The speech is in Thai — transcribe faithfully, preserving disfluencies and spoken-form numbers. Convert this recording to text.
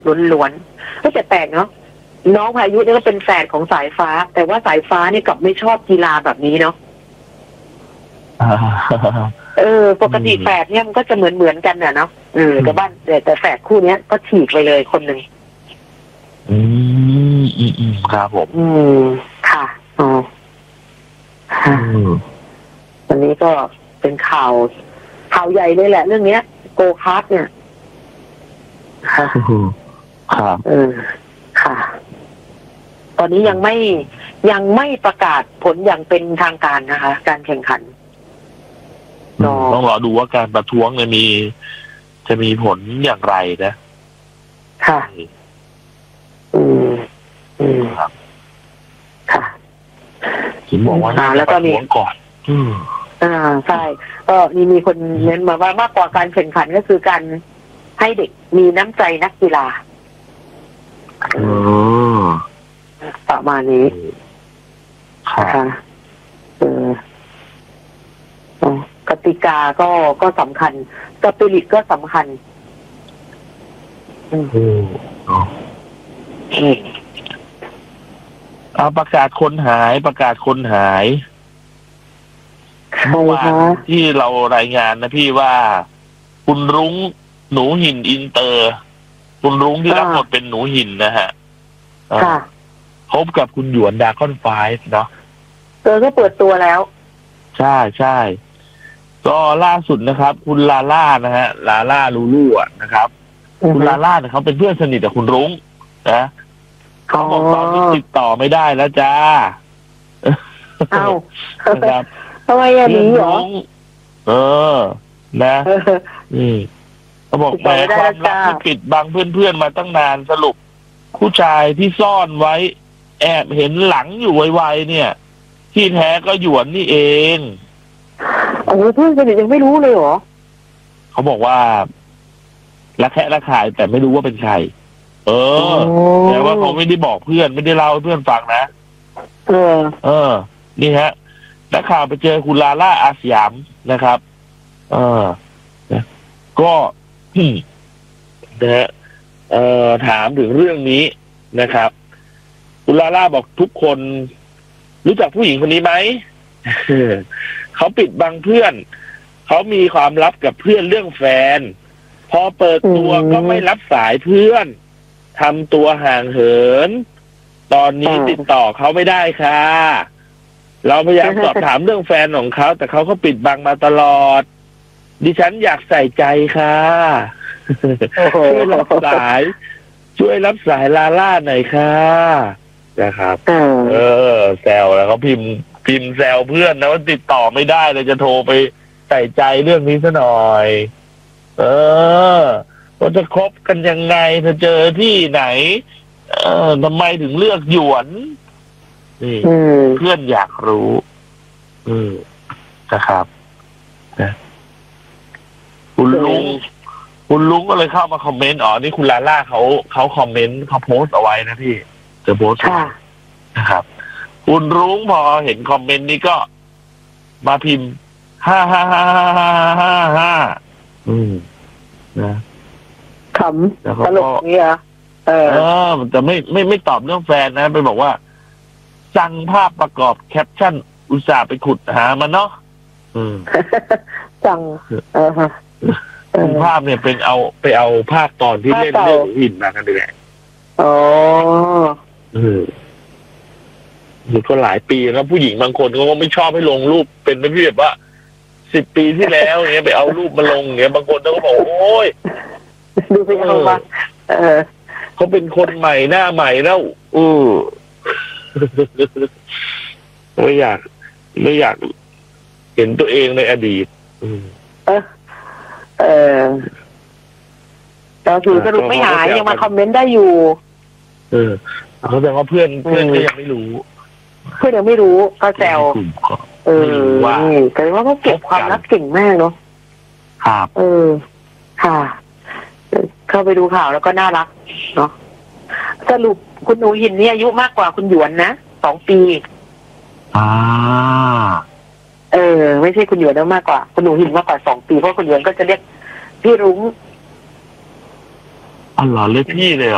ล้วนๆก็แต่แปลกเนาะน้องพายุเนี่ยก็เป็นแฝดของสายฟ้า แต่ว่าสายฟ้านี่กลับไม่ชอบกีฬาแบบนี้เนาะเออปกติแฝดเนี่ยมันก็จะเหมือนเหมือนกันน่ะเนาะเออแต่บ้านแต่แต่แฝดคู่เนี้ยก็ฉีกไปเลยคนหนึ่งอืมอืมอืมครับผมอืมค่ะอ๋อค่ะวันนี้ก็เป็นข่าวข่าวใหญ่เลยแหละเรื่องเนี้ยโกคาร์ทเนี่ยค่ะครับเออค่ะตอนนี้ยังไม่ยังไม่ประกาศผลอย่างเป็นทางการนะคะ การแข่งขันต้องรอดูว่าการประท้วงเนี่ยมีจะมีผลอย่างไรนะค่ะอืมอืมครับค่ะผมบอกว่าน่าจะประท้วงก่อนอืมอ่าใช่ก็มีมีคนเน้นมาว่ามากกว่าการแข่งขันก็คือการให้เด็กมีน้ำใจนักกีฬาอืมประมาณนี้ค่ะเออกติกาก็ก็สำคัญสปิริตก็สำคัญอืมเอาประกาศคนหายประกาศคนหายเมื่อวานที่เรารายงานนะพี่ว่าคุณรุ้งหนูหินอินเตอร์คุณรุ้งที่รับบทเป็นหนูหินนะฮะพบกับคุณหยวนดาคอนไฟฟ์เนาะเออก็เปิดตัวแล้วใช่ใช่ก็ล่าสุดนะครับคุณลาล่านะฮะลาล่าลูลูอ่ะนะครับคุณลาล่าเนี่ยเขาเป็นเพื่อนสนิทกับคุณรุ้งนะเขาบอกตอนนี้ติดต่อไม่ได้แล้วจ้าเอ้านะครับทำไมอย่างนี้หรอเออนะอืมเขาบอกแหมความลับที่ปิดบังเพื่อนๆมาตั้งนานสรุปผู้ชายที่ซ่อนไว้แอบเห็นหลังอยู่ไวๆเนี่ยที่แท้ก็หยวนนี่เองโอ้เพื่อนสนิทยังไม่รู้เลยเหรอเขาบอกว่าละแคะละขายแต่ไม่รู้ว่าเป็นใครเออแต่ว่าเขาไม่ได้บอกเพื่อนไม่ได้เล่าให้เพื่อนฟังนะเออเออนี่ฮะนักข่าวไปเจอคุณลาล่าอาสยามนะครับเออก็นะฮะเอ่อถามถึงเรื่องนี้นะครับคุณลาล่าบอกทุกคนรู้จักผู้หญิงคนนี้ไหมเขาปิดบังเพื่อนเขามีความลับกับเพื่อนเรื่องแฟนพอเปิดตัวก็ไม่รับสายเพื่อนทำตัวห่างเหินตอนนี้ติดต่อเขาไม่ได้ค่ะเราพยายามสอบถามเรื่องแฟนของเขาแต่เขาก็ปิดบังมาตลอดดิฉันอยากใส่ใจค่ะช่วยรับสายช่วยรับสายลาล่าหน่อยค่ะนะครับเออแซวแล้วเขาพิมพ์พิมพ์แซวเพื่อนนะว่าติดต่อไม่ได้เลยจะโทรไปใส่ใจเรื่องนี้ซะหน่อยเออว่าจะคบกันยังไงจะเจอที่ไหนเออทำไมถึงเลือกหยวนนี่เพื่อนอยากรู้อืมนะครับนะคุณลุงคุณลุงก็เลยเข้ามาคอมเมนต์อ๋อนี่คุณลาล่าเขาเขาคอมเมนต์เขาโพสต์เอาไว้นะพี่จะโพสต์นะครับคุณรุ้งพอเห็นคอมเมนต์นี้ก็มาพิมพ์ฮ่าฮ่าฮ่าฮ่าฮ่าฮ่าฮ่าอืมนะขำตลกเนี่ยเออเออแต่ไม่ไม่ไม่ตอบเรื่องแฟนนะไปบอกว่าสั่งภาพประกอบแคปชั่นอุตส่าห์ไปขุดหามันเนาะอืมสั่งเออฮะภาพเนี่ยเป็นเอาไปเอาภาพตอนที่เล่นเรื่องหินมากันเลยอ๋อเออมันก็หลายปีแล้วผู้หญิงบางคนเขาก็ไม่ชอบให้ลงรูปเป็นไม่พี่แบบว่าสิบปีที่แล้วเงี้ยไปเอารูปมาลงเงี้ยบางคนเขาก็บอกโอ้ยดูไปเอามาเออเขาเป็นคนใหม่หน้าใหม่แล้วอือไม่อยากไม่อยากเห็นตัวเองในอดีตอืมเออเออแต่คือสรุปไม่หายยังมาคอมเมนต์ได้อยู่เออเขาแสดงว่าเพื่อนเพื่อนก็ยังไม่รู้เพื่อนยังไม่รู้ก็แซวเออว่าแต่ว่าเขาเก็บความลับเก่งมากเนาะครับเออค่ะเข้าไปดูข่าวแล้วก็น่ารักเนาะสรุปคุณหนูหินนี่อายุมากกว่าคุณหยวนนะสองปีอ่าเออไม่ใช่คุณหยวนแล้วมากกว่าคุณหนูหินมากกว่าสองปีเพราะคุณหยวนก็จะเรียกพี่รุ้งอ๋อเหรอเรียกพี่เลยเหรอ